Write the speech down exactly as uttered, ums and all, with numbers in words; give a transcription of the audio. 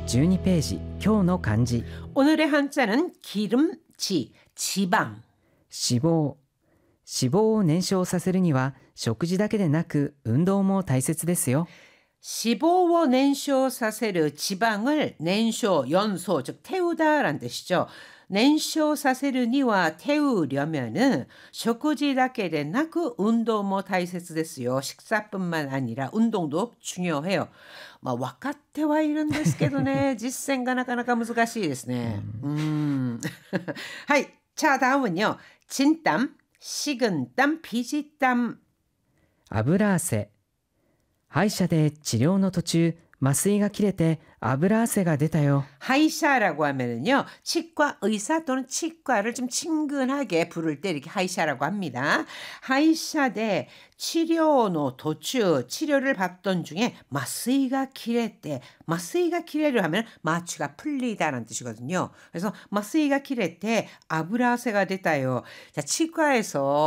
じゅうにページ、今日の漢字。 오늘의 한자는 기름지, 지방. 脂肪。脂肪を燃焼させるには食事だけでなく運動も大切ですよ。 脂肪を 燃焼させる 지방을 燃焼, 연소, 즉 태우다라는 뜻이죠. 燃焼させるには 태우려면은 食事だけでなく 운동도 大切ですよ. 식사뿐만 아니라 운동도 중요해요. まあ分かってはいるんですけどね実践がなかなか難しいですね. 음. はい. 자, 다음은요. 진땀, 식은땀, 비지땀. 油汗。歯医者で治療の途中麻酔が切れて油汗が出たよ。 하이샤라고 하면은요, 치과 의사 또는 치과를 좀 친근하게 부를 때 이렇게 하이샤라고 합니다. 하이샤 대 치료노 도추, 치료를 받던 중에麻酔가切れて,麻酔가切れる 하면 마취가 풀리다라는 뜻이거든요. 그래서麻酔가切れて 油汗가 됐다요. 자, 치과에서